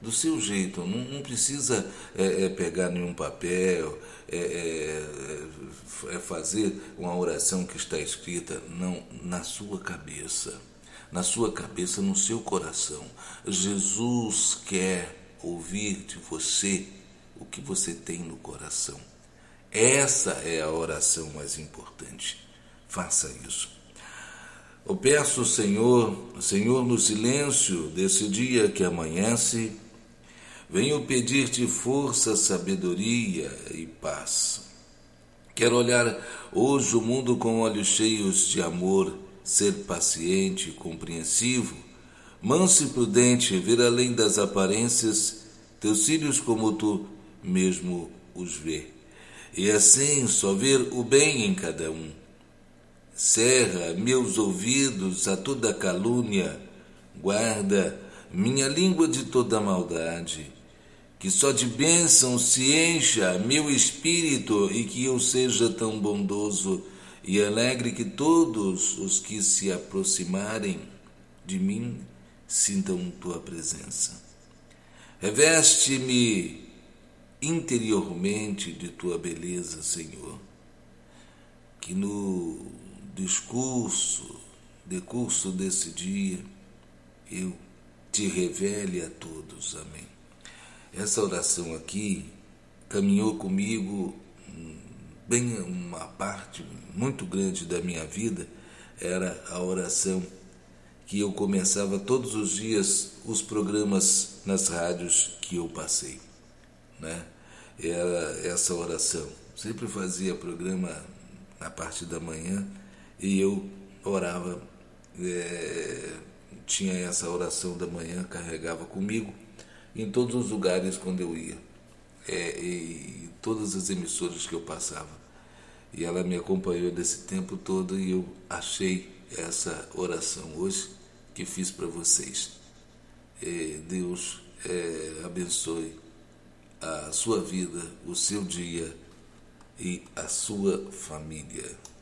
do seu jeito. Não precisa pegar nenhum papel, fazer uma oração que está escrita. Não, na sua cabeça. Na sua cabeça, no seu coração. Jesus quer ouvir de você o que você tem no coração. Essa é a oração mais importante. Faça isso. Eu peço, Senhor, no silêncio desse dia que amanhece, venho pedir-te força, sabedoria e paz. Quero olhar hoje o mundo com olhos cheios de amor, ser paciente, compreensivo, manso e prudente, ver além das aparências, teus filhos como tu mesmo os vê. E assim só ver o bem em cada um. Cerra meus ouvidos a toda calúnia, guarda minha língua de toda maldade, que só de bênção se encha meu espírito e que eu seja tão bondoso e alegre que todos os que se aproximarem de mim sintam tua presença. Reveste-me interiormente de tua beleza, Senhor, que no decurso desse dia, eu te revele a todos. Amém. Essa oração aqui caminhou comigo bem uma parte muito grande da minha vida. Era a oração que eu começava todos os dias os programas nas rádios que eu passei, né? Era essa oração. Sempre fazia programa na parte da manhã e eu orava, tinha essa oração da manhã, carregava comigo em todos os lugares quando eu ia, e todas as emissoras que eu passava. E ela me acompanhou desse tempo todo e eu achei essa oração hoje que fiz para vocês. Deus abençoe a sua vida, o seu dia e a sua família.